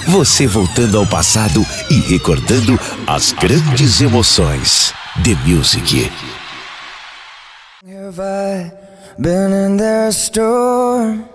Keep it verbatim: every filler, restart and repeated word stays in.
Você voltando ao passado e recordando as grandes emoções. The Music. Have I been in their storm?